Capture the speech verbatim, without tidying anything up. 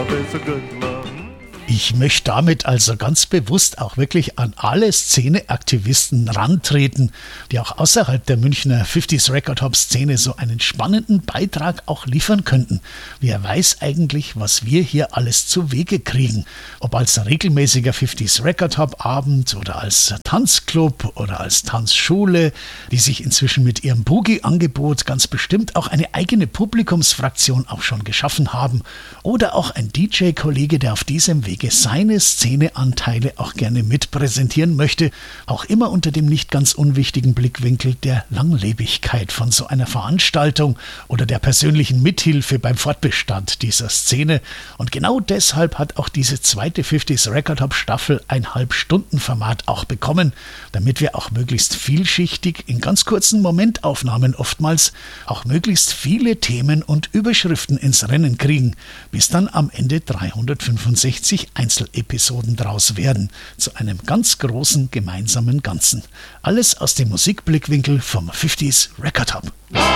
love is a good love. Ich möchte damit also ganz bewusst auch wirklich an alle Szeneaktivisten rantreten, die auch außerhalb der Münchner fünfziger Record Hop Szene so einen spannenden Beitrag auch liefern könnten. Wer weiß eigentlich, was wir hier alles zu Wege kriegen? Ob als regelmäßiger fünfziger Record Hop Abend oder als Tanzclub oder als Tanzschule, die sich inzwischen mit ihrem Boogie-Angebot ganz bestimmt auch eine eigene Publikumsfraktion auch schon geschaffen haben. Oder auch ein D J-Kollege, der auf diesem Weg seine Szeneanteile auch gerne mitpräsentieren möchte, auch immer unter dem nicht ganz unwichtigen Blickwinkel der Langlebigkeit von so einer Veranstaltung oder der persönlichen Mithilfe beim Fortbestand dieser Szene. Und genau deshalb hat auch diese zweite fünfziger Record Hop Staffel ein Halbstundenformat auch bekommen, damit wir auch möglichst vielschichtig in ganz kurzen Momentaufnahmen oftmals auch möglichst viele Themen und Überschriften ins Rennen kriegen, bis dann am Ende dreihundertfünfundsechzig Einzelepisoden draus werden, zu einem ganz großen gemeinsamen Ganzen. Alles aus dem Musikblickwinkel vom fünfziger Record Hop.